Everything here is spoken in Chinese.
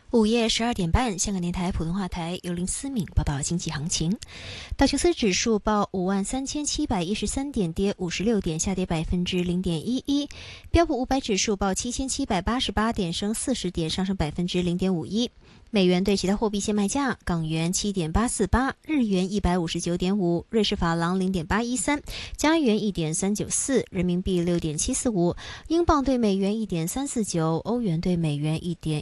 午夜12点半，香港电台普通话台由林思敏报道经济行情。道琼斯指数报53713点，跌56点，下跌0.11%。标普500指数报7788点，升40点，上升0.51%。美元对其他货币现卖价：港元7.848，日元159.5，瑞士法郎0.813，加元1.394，人民币6.745，英镑对美元1.349，欧元对美元1.1